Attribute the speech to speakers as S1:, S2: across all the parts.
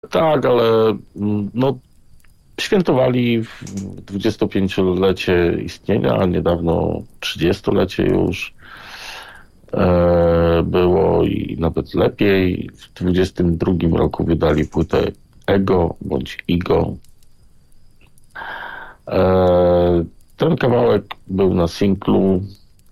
S1: Tak, ale no, świętowali w 25-lecie istnienia, a niedawno 30-lecie już. Było i nawet lepiej. W 22 roku wydali płytę Ego bądź Igo. Ten kawałek był na singlu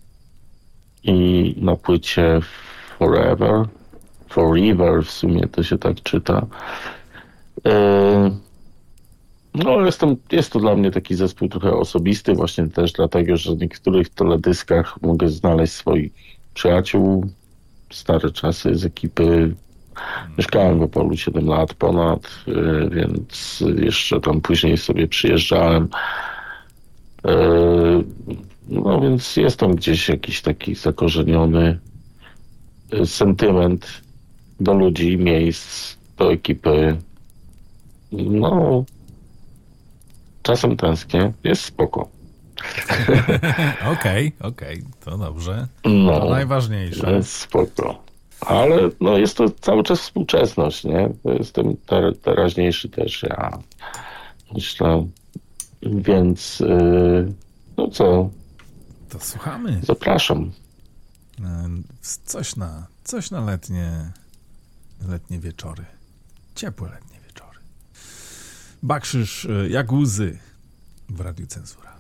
S1: i na płycie Forever. Forever w sumie to się tak czyta. E, No, jest to dla mnie taki zespół trochę osobisty, właśnie też dlatego, że w niektórych teledyskach mogę znaleźć swoich przyjaciół, stare czasy z ekipy. Mieszkałem w Opolu 7 lat ponad, więc jeszcze tam później sobie przyjeżdżałem. No więc jest tam gdzieś jakiś taki zakorzeniony sentyment do ludzi, miejsc, do ekipy. No, czasem tęsknię, jest spoko.
S2: Okej, to dobrze. To
S1: No,
S2: najważniejsze.
S1: jest spoko. Ale no, jest to cały czas współczesność, nie? To jestem teraźniejszy też, ja myślę. Więc no co,
S2: To słuchamy.
S1: zapraszam.
S2: Coś na letnie wieczory. Ciepłe letnie wieczory. Bakszysz jak łzy w Radiu Cenzura.